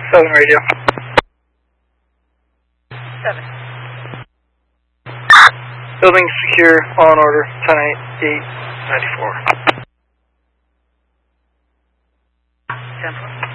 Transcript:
7 radio. 7. Building secure, on order, 10-8, 94. 10-4.